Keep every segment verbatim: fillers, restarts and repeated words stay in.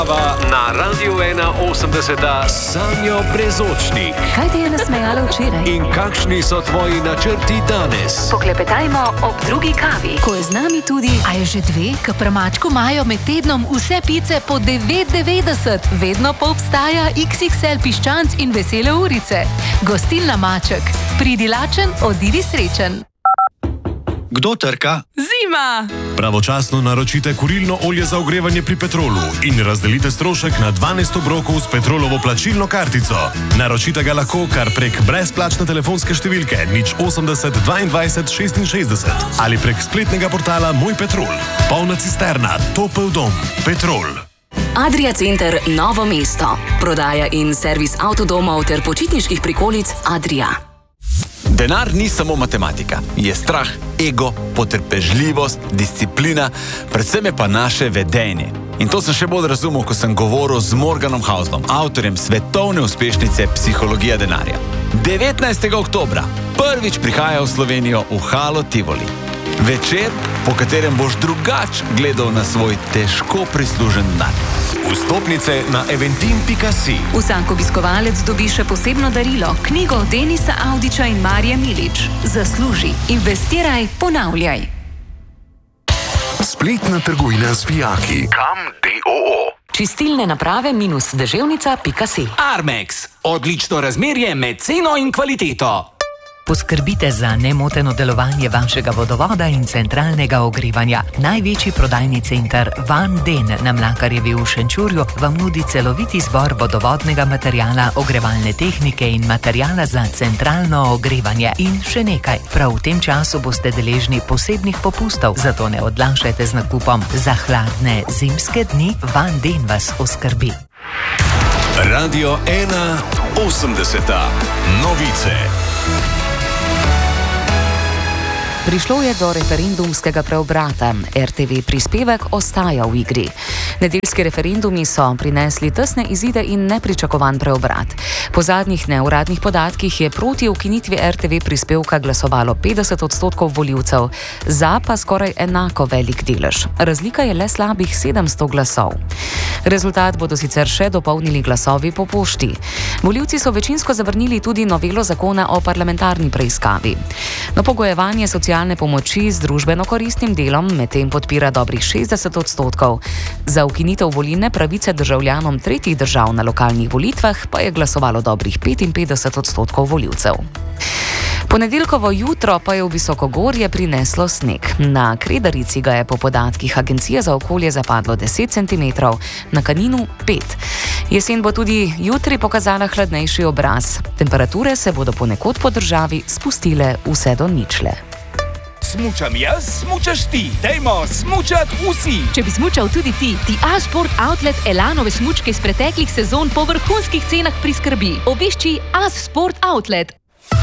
Na Radiu ena osemdeset Sanjo Brezočnik. Kaj te je nasmejalo včeraj? In kakšni so tvoji načrti danes? Poklepetajmo ob drugi kavi. Ko je z nami tudi, a je že dve, k premačku imajo med tednom vse pice po devet devetdeset. Vedno pa obstaja iks iks el piščanc in vesele urice. Gostilna Maček. Pridi lačen, odidi srečen. Kdo trka? Zima! Pravočasno naročite kurilno olje za ogrevanje pri Petrolu in razdelite strošek na dvanajst obrokov s Petrolovo plačilno kartico. Naročite ga lahko kar prek brezplačne telefonske številke nič osemdeset dvaindvajset šestinšestdeset ali prek spletnega portala Moj Petrol. Polna cisterna, topel dom. Petrol. Adria Center Novo mesto. Prodaja in servis avtodomov ter počitniških prikolic Adria. Denar ni samo matematika. Je strah, ego, potrpežljivost, disciplina, predvsem je pa naše vedenje. In to sem še bolj razumel, ko sem govoril z Morganom Houslom, avtorjem svetovne uspešnice Psihologija denarja. devetnajstega oktobra prvič prihaja v Slovenijo v Halo Tivoli. Večer, po katerem boš drugač gledal na svoj težko prislužen dan. Vstopnice na eventim pika si. Vsak obiskovalec dobi še posebno darilo, knjigo Denisa Avdića in Marije Milič. Zasluži, investiraj, ponavljaj. Spletna trgovina s fijaki. Kam D O O. Čistilne naprave minus deževnica pika si. Armex. Odlično razmerje med ceno in kvaliteto. Poskrbite za nemoteno delovanje vašega vodovoda in centralnega ogrevanja. Največji prodajni center Van Den na Mlakarjevi v Šenčurju vam nudi celoviti izbor vodovodnega materijala, ogrevalne tehnike in materijala za centralno ogrevanje. In še nekaj, prav v tem času boste deležni posebnih popustov, zato ne odlašajte z nakupom. Za hladne zimske dni Van Den vas oskrbi. Radio ena osemdeset Novice. Prišlo je do referendumskega preobrata. er te ve prispevek ostaja v igri. Nedeljski referendumi so prinesli tesne izide in nepričakovan preobrat. Po zadnjih neuradnih podatkih je proti ukinitvi er te ve prispevka glasovalo petdeset odstotkov volivcev, za pa skoraj enako velik delež. Razlika je le slabih sedemsto glasov. Rezultat bodo sicer še dopolnili glasovi po pošti. Volivci so večinsko zavrnili tudi novelo zakona o parlamentarni preiskavi. No, pogojevanje socialne pomoči z družbeno koristnim delom medtem podpira dobrih šestdeset odstotkov. Za ukinitev volilne pravice državljanom tretjih držav na lokalnih volitvah pa je glasovalo dobrih petinpetdeset odstotkov volivcev. Ponedeljkovo jutro pa je v Visokogorje prineslo sneg. Na Kredarici ga je po podatkih Agencije za okolje zapadlo deset centimetrov, na Kaninu pet. Jesen bo tudi jutri pokazala hladnejši obraz. Temperature se bodo ponekod po državi spustile vse do ničle. Smučam jaz, smučaš ti. Dajmo smučat vsi. Če bi smučal tudi ti, ti A-Sport Outlet Elanove smučke iz preteklih sezon po vrhunskih cenah priskrbi. Obišči A-Sport Outlet.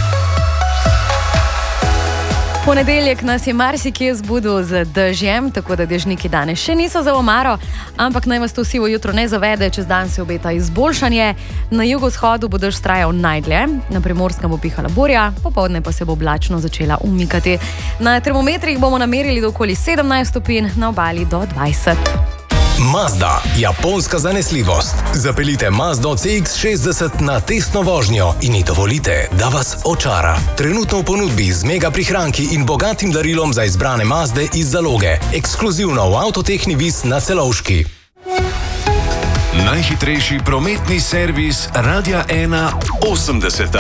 Ponedeljek nas je marsikje zbudil z dežjem, tako da dežniki danes še niso za omaro, ampak naj vas to sivo jutro ne zavede, čez dan se obeta izboljšanje. Na jugovzhodu bo dež trajal najdlje, na Primorskem bo pihala burja, popoldne pa se bo oblačno začela umikati. Na termometrih bomo namerili do okoli sedemnajst stopinj, na obali do dvajset. Mazda, japonska zanesljivost. Zapeljite Mazdo C X šestdeset na testno vožnjo in ji dovolite, da vas očara. Trenutno v ponudbi z mega prihranki in bogatim darilom za izbrane Mazde iz zaloge. Ekskluzivno v Avtotehni Vis na Celovški. Najhitrejši prometni servis Radia ena osemdeset.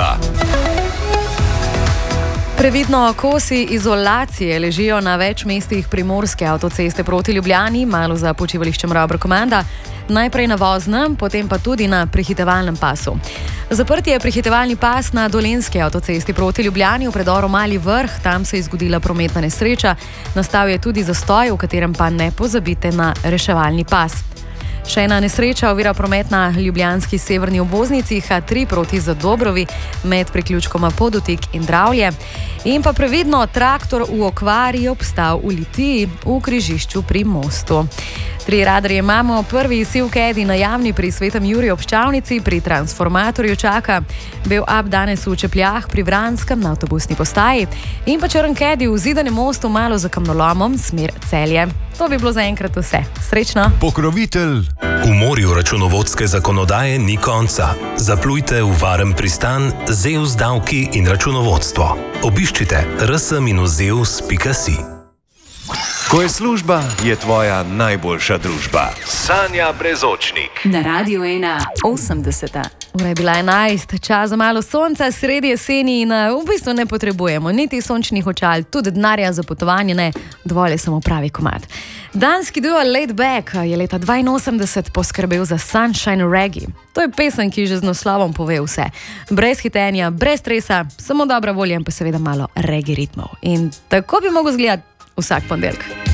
Previdno kosi izolacije ležijo na več mestih primorske avtoceste proti Ljubljani, malo za počivališčem Ravro-Komanda, najprej na voznem, potem pa tudi na prehitevalnem pasu. Zaprt je prehitevalni pas na Dolenjski avtocesti proti Ljubljani v predoru Mali Vrh, tam se je zgodila prometna nesreča, nastal je tudi zastoj, v katerem pa ne pozabite na reševalni pas. Še ena nesreča ovira promet na ljubljanski severni obvoznici H tri proti Zadobrovi med priključkoma Podutik in Dravlje. In pa previdno, traktor v okvari obstal v Litiji v križišču pri mostu. Tri radarje imamo, prvi siv Caddy na javni pri Svetem Juriju ob Ščavnici, pri transformatorju čaka, bel up danes v Čepljah pri Vranskem na avtobusni postaji in pa črn Caddy v Zidanem mostu malo za kamnolomom, smer Celje. To bi bilo zaenkrat vse. Srečno! Pokrovitelj. V morju računovodske zakonodaje ni konca. Zaplujte v varen pristan Zeus davki in računovodstvo. Obiščite r s dash zeus pika si. Ko je služba, je tvoja najboljša družba. Sanja Brezočnik. Na Radiu ena osemdeseta. Ura je bila enajst, čas za malo sonca, sredi jeseni in v bistvu ne potrebujemo niti sončnih očal, tudi denarja za potovanje ne, dovolj je samo pravi komad. Danski duo Laid Back je leta dvainosemdeset poskrbel za Sunshine Reggae. To je pesem, ki že z naslovom pove vse. Brez hitenja, brez stresa, samo dobra volja in pa seveda malo reggae ritmov. In tako bi mogel izgledati vsak ponedeljek.